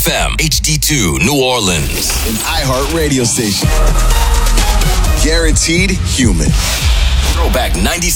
FM, HD2, New Orleans. An iHeart radio station. Guaranteed human. Throwback 96.